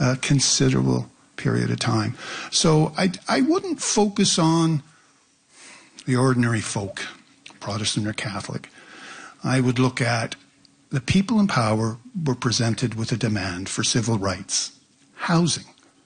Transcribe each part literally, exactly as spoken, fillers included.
a considerable period of time. So I, I wouldn't focus on the ordinary folk, Protestant or Catholic. I would look at the people in power were presented with a demand for civil rights, housing,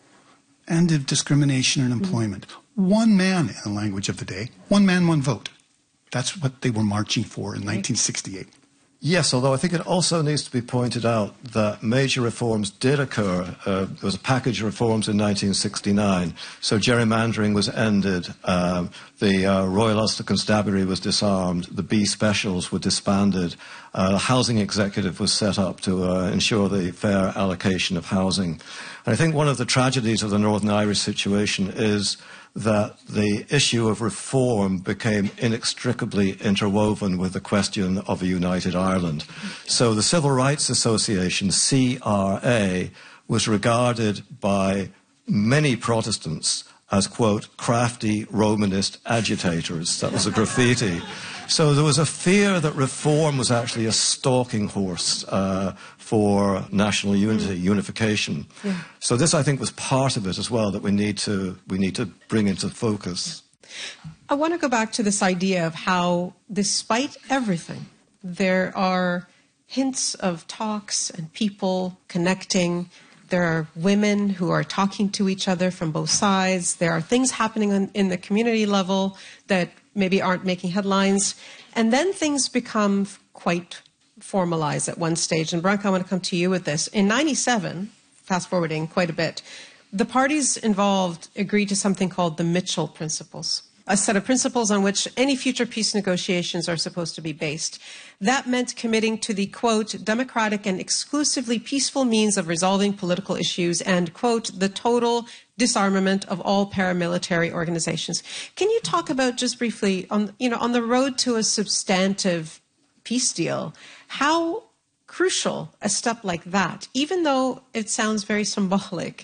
end of discrimination in employment. Mm-hmm. One man, in the language of the day, one man, one vote. That's what they were marching for in nineteen sixty-eight. Yes, although I think it also needs to be pointed out that major reforms did occur. Uh, there was a package of reforms in nineteen sixty-nine. So gerrymandering was ended. Um, the uh, Royal Ulster Constabulary was disarmed. The B Specials were disbanded. Uh, the Housing Executive was set up to uh, ensure the fair allocation of housing. And I think one of the tragedies of the Northern Irish situation is that the issue of reform became inextricably interwoven with the question of a united Ireland. So the Civil Rights Association, C R A, was regarded by many Protestants as, quote, crafty Romanist agitators. That was a graffiti. So there was a fear that reform was actually a stalking horse uh, for national unity, mm. unification. Yeah. So this, I think, was part of it as well that we need to we need to bring into focus. I want to go back to this idea of how, despite everything, there are hints of talks and people connecting. There are women who are talking to each other from both sides. There are things happening on, in the community level that maybe aren't making headlines. And then things become quite formalized at one stage. And Branko, I want to come to you with this. In ninety-seven, fast forwarding quite a bit, the parties involved agreed to something called the Mitchell Principles, a set of principles on which any future peace negotiations are supposed to be based. That meant committing to the, quote, democratic and exclusively peaceful means of resolving political issues and, quote, the total disarmament of all paramilitary organizations. Can you talk about, just briefly, on, you know, on the road to a substantive peace deal, how crucial a step like that, even though it sounds very symbolic,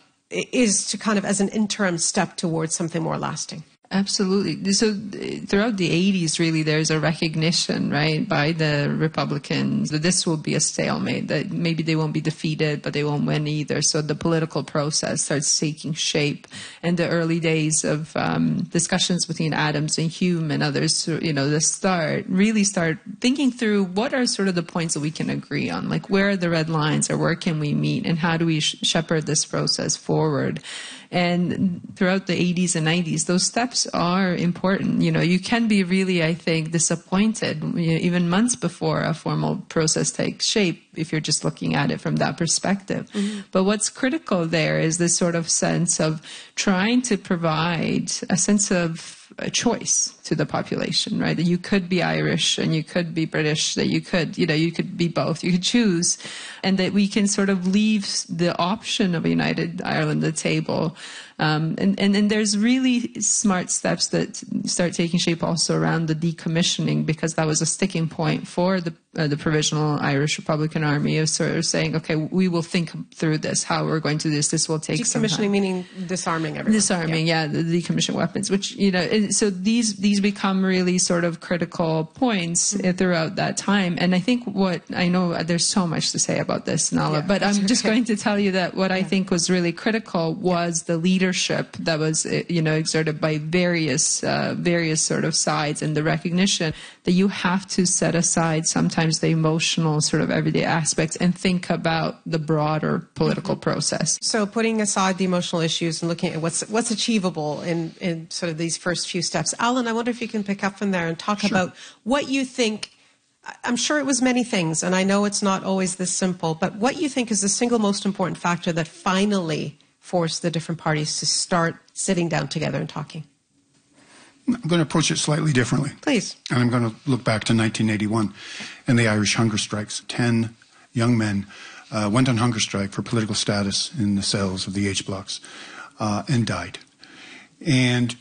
is to kind of as an interim step towards something more lasting? Absolutely. So throughout the eighties, really, there's a recognition, right, by the Republicans that this will be a stalemate, that maybe they won't be defeated, but they won't win either. So the political process starts taking shape. And the early days of um, discussions between Adams and Hume and others, you know, the start, really start thinking through what are sort of the points that we can agree on, like where are the red lines or where can we meet and how do we sh- shepherd this process forward. And throughout the eighties and nineties, those steps are important. You know, you can be really, I think, disappointed, you know, even months before a formal process takes shape, if you're just looking at it from that perspective. Mm-hmm. But what's critical there is this sort of sense of trying to provide a sense of a choice to the population, right? That you could be Irish and you could be British, that you could, you know, you could be both, you could choose, and that we can sort of leave the option of a united Ireland at the table. Um, and, and, and there's really smart steps that start taking shape also around the decommissioning, because that was a sticking point for the uh, the Provisional Irish Republican Army of sort of saying, okay, we will think through this, how we're going to do this. This will take some time. Decommissioning meaning disarming everyone. Disarming, yeah, yeah the decommissioned weapons, which, you know, it, so these these become really sort of critical points mm-hmm. throughout that time. And I think what, I know there's so much to say about this, Nala, yeah, but I'm okay. just going to tell you that what yeah. I think was really critical was the leadership that was, you know, exerted by various, uh, various sort of sides, and the recognition that you have to set aside sometimes the emotional sort of everyday aspects and think about the broader political mm-hmm. process. So putting aside the emotional issues and looking at what's what's achievable in, in sort of these first few steps. Alan, I wonder if you can pick up from there and talk sure. about what you think. I'm sure it was many things, and I know it's not always this simple, but what you think is the single most important factor that finally forced the different parties to start sitting down together and talking? I'm going to approach it slightly differently. Please. And I'm going to look back to nineteen eighty-one and the Irish hunger strikes. Ten young men uh, went on hunger strike for political status in the cells of the H blocks uh, and died. And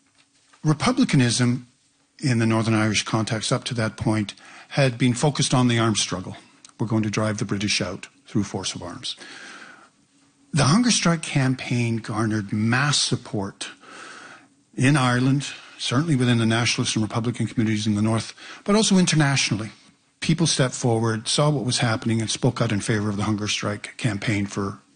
republicanism in the Northern Irish context up to that point had been focused on the arms struggle. We're going to drive the British out through force of arms. The hunger strike campaign garnered mass support in Ireland, certainly within the nationalist and Republican communities in the North, but also internationally. People stepped forward, saw what was happening, and spoke out in favor of the hunger strike campaign for